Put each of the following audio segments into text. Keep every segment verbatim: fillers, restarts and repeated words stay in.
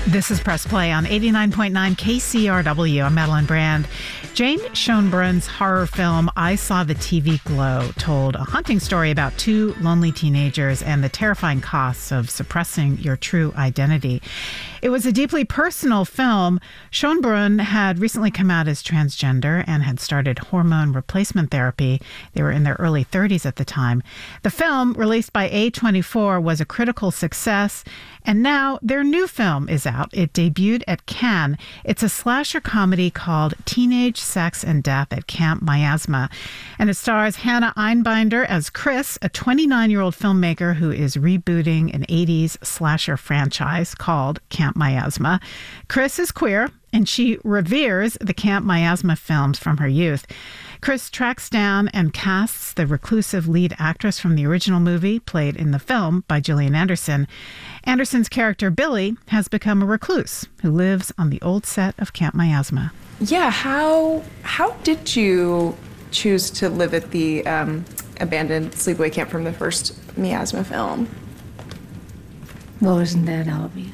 This is Press Play on eighty-nine point nine K C R W. I'm Madeline Brand. Jane Schoenbrun's horror film I Saw the T V Glow told a haunting story about two lonely teenagers and the terrifying costs of suppressing your true identity. It was a deeply personal film. Schoenbrun had recently come out as transgender and had started hormone replacement therapy. They were in their early thirties at the time. The film, released by A twenty-four, was a critical success, and now their new film is out. It debuted at Cannes. It's a slasher comedy called Teenage Sex and Death at Camp Miasma, and it stars Hannah Einbinder as Chris, a twenty-nine-year-old filmmaker who is rebooting an eighties slasher franchise called Camp Miasma. Chris is queer, and she reveres the Camp Miasma films from her youth. Chris tracks down and casts the reclusive lead actress from the original movie, played in the film by Gillian Anderson. Anderson's character, Billy, has become a recluse who lives on the old set of Camp Miasma. Yeah, how how did you choose to live at the um, abandoned sleepaway camp from the first Miasma film? Well, isn't that obvious?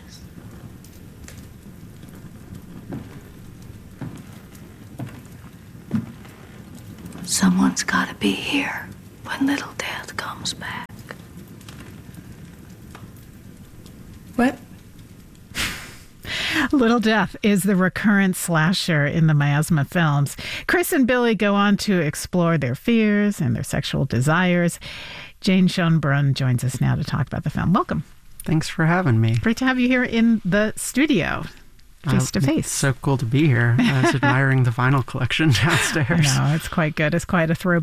Someone's got to be here when little Death comes back. What? Little Death is the recurrent slasher in the Miasma films. Chris and Billy go on to explore their fears and their sexual desires. Jane Schoenbrun joins us now to talk about the film. Welcome. Thanks for having me. Great to have you here in the studio, face to face. It's so cool to be here. I was admiring the vinyl collection downstairs. I know, it's quite good. It's quite a throwback.